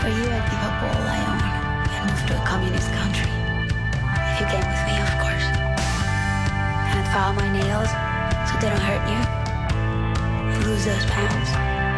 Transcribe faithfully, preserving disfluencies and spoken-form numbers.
For you, I'd give up all I own and move to a communist country. If you came with me, of course. And I'd file my nails so they don't hurt you. You lose those pounds.